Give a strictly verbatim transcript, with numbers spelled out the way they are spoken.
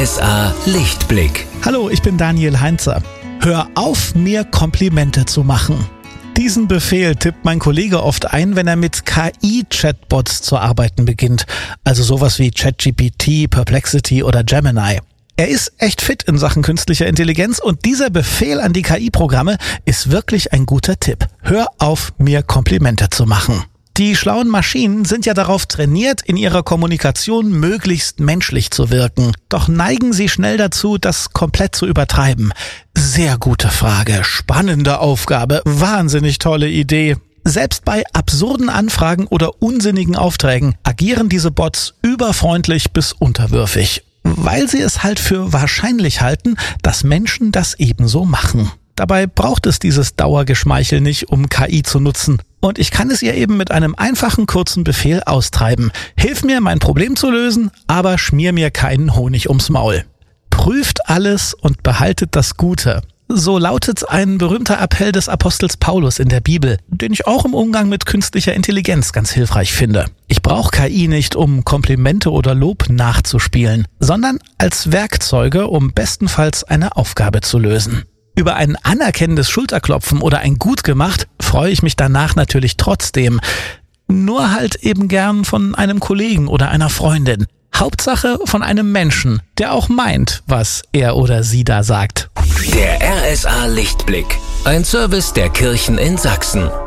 S A Lichtblick. Hallo, ich bin Daniel Heinzer. Hör auf, mir Komplimente zu machen. Diesen Befehl tippt mein Kollege oft ein, wenn er mit K I-Chatbots zu arbeiten beginnt. Also sowas wie ChatGPT, Perplexity oder Gemini. Er ist echt fit in Sachen künstlicher Intelligenz und dieser Befehl an die K I-Programme ist wirklich ein guter Tipp. Hör auf, mir Komplimente zu machen. Die schlauen Maschinen sind ja darauf trainiert, in ihrer Kommunikation möglichst menschlich zu wirken. Doch neigen sie schnell dazu, das komplett zu übertreiben. Sehr gute Frage, spannende Aufgabe, wahnsinnig tolle Idee. Selbst bei absurden Anfragen oder unsinnigen Aufträgen agieren diese Bots überfreundlich bis unterwürfig, weil sie es halt für wahrscheinlich halten, dass Menschen das ebenso machen. Dabei braucht es dieses Dauergeschmeichel nicht, um K I zu nutzen. Und ich kann es ihr eben mit einem einfachen, kurzen Befehl austreiben. Hilf mir, mein Problem zu lösen, aber schmier mir keinen Honig ums Maul. Prüft alles und behaltet das Gute. So lautet ein berühmter Appell des Apostels Paulus in der Bibel, den ich auch im Umgang mit künstlicher Intelligenz ganz hilfreich finde. Ich brauche K I nicht, um Komplimente oder Lob nachzuspielen, sondern als Werkzeuge, um bestenfalls eine Aufgabe zu lösen. Über ein anerkennendes Schulterklopfen oder ein Gut gemacht freue ich mich danach natürlich trotzdem. Nur halt eben gern von einem Kollegen oder einer Freundin. Hauptsache von einem Menschen, der auch meint, was er oder sie da sagt. Der R S A Lichtblick. Ein Service der Kirchen in Sachsen.